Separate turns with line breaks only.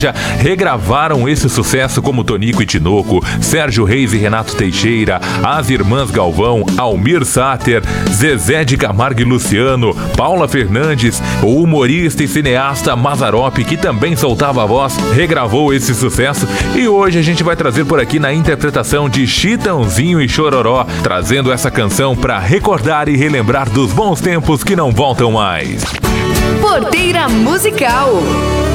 Já regravaram esse sucesso como Tonico e Tinoco, Sérgio Reis e Renato Teixeira, as irmãs Galvão, Almir Sater, Zezé de Camargo e Luciano, Paula Fernandes, o humorista e cineasta Mazzaropi, que também soltava a voz, regravou esse sucesso e hoje a gente vai trazer por aqui na interpretação de Chitãozinho e Chororó, trazendo essa canção para recordar e relembrar dos bons tempos que não voltam mais.
Porteira Musical.